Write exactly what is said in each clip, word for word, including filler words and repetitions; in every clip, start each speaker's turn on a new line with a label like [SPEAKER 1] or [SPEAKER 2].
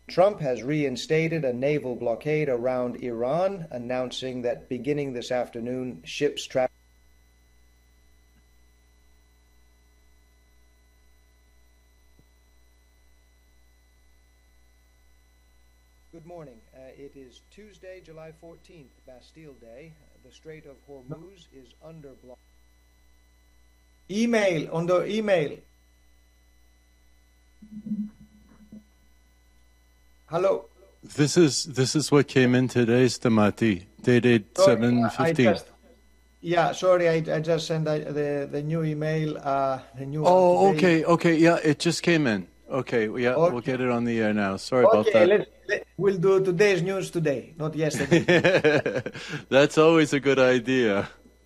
[SPEAKER 1] Trump has reinstated a naval blockade around Iran, announcing that beginning this afternoon, ships traveling. Good morning. Uh, it is Tuesday, July fourteenth, Bastille Day. The Strait of Hormuz is under block. Email, on the email. Hello.
[SPEAKER 2] This is this is what came in today, Stamati, dated seven fifteen.
[SPEAKER 1] Yeah, sorry, I, I just sent the the new email. Uh, the new.
[SPEAKER 2] Oh, okay, okay, yeah, it just came in. Okay, yeah, okay. We'll get it on the air now. Sorry
[SPEAKER 1] okay,
[SPEAKER 2] about that.
[SPEAKER 1] Let's, let, we'll do today's news today, not yesterday.
[SPEAKER 2] That's always a good idea.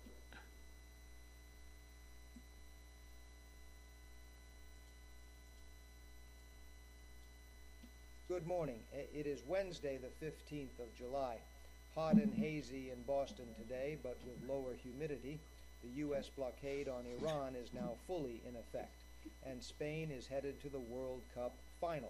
[SPEAKER 1] Good morning. It is Wednesday, the fifteenth of July. Hot and hazy in Boston today, but with lower humidity. The U S blockade on Iran is now fully in effect, and Spain is headed to the World Cup final.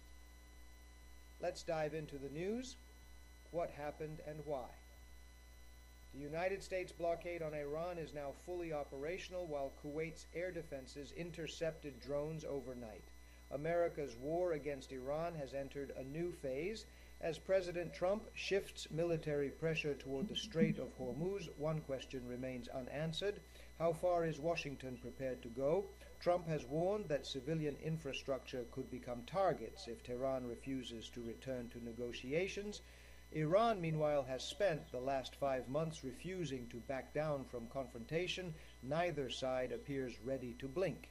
[SPEAKER 1] Let's dive into the news. What happened and why? The United States blockade on Iran is now fully operational, while Kuwait's air defenses intercepted drones overnight. America's war against Iran has entered a new phase. As President Trump shifts military pressure toward the Strait of Hormuz, one question remains unanswered. How far is Washington prepared to go? Trump has warned that civilian infrastructure could become targets if Tehran refuses to return to negotiations. Iran, meanwhile, has spent the last five months refusing to back down from confrontation. Neither side appears ready to blink.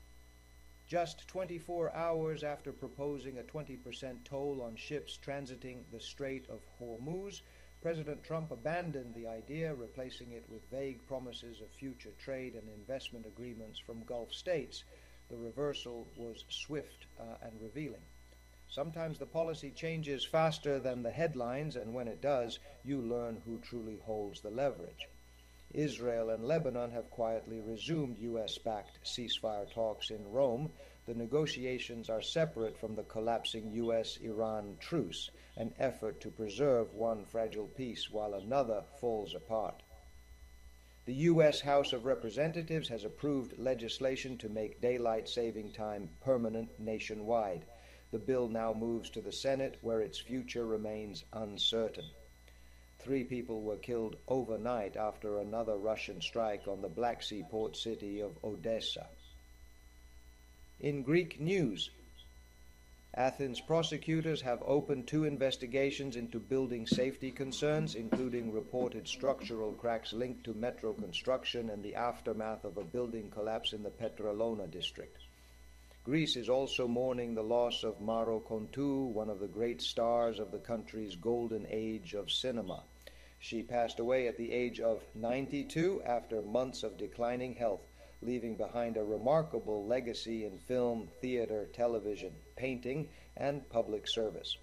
[SPEAKER 1] Just twenty-four hours after proposing a twenty percent toll on ships transiting the Strait of Hormuz, President Trump abandoned the idea, replacing it with vague promises of future trade and investment agreements from Gulf states. The reversal was swift uh, and revealing. Sometimes the policy changes faster than the headlines, and when it does, you learn who truly holds the leverage. Israel and Lebanon have quietly resumed U S-backed ceasefire talks in Rome. The negotiations are separate from the collapsing U S Iran truce, an effort to preserve one fragile peace while another falls apart. The U S House of Representatives has approved legislation to make daylight saving time permanent nationwide. The bill now moves to the Senate, where its future remains uncertain. Three people were killed overnight after another Russian strike on the Black Sea port city of Odessa. In Greek news, Athens prosecutors have opened two investigations into building safety concerns, including reported structural cracks linked to metro construction and the aftermath of a building collapse in the Petralona district. Greece is also mourning the loss of Maro Contou, one of the great stars of the country's golden age of cinema. She passed away at the age of ninety-two after months of declining health, leaving behind a remarkable legacy in film, theater, television, painting, and public service.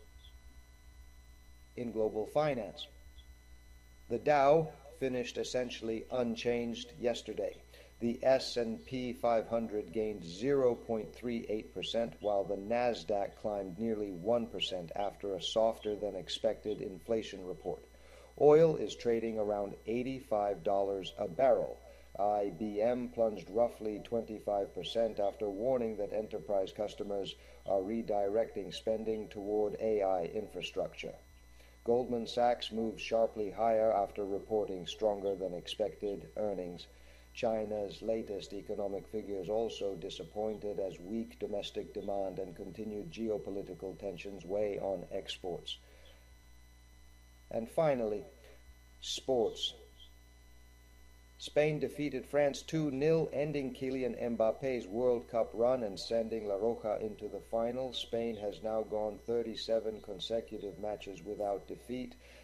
[SPEAKER 1] In global finance, the Dow finished essentially unchanged yesterday. The S and P five hundred gained zero point three eight percent, while the Nasdaq climbed nearly one percent after a softer than expected inflation report. Oil is trading around eighty-five dollars a barrel. I B M plunged roughly twenty-five percent after warning that enterprise customers are redirecting spending toward A I infrastructure. Goldman Sachs moved sharply higher after reporting stronger than expected earnings. China's latest economic figures also disappointed as weak domestic demand and continued geopolitical tensions weigh on exports. And finally, sports. Spain defeated France two nil, ending Kylian Mbappe's World Cup run and sending La Roja into the final. Spain has now gone thirty-seven consecutive matches without defeat.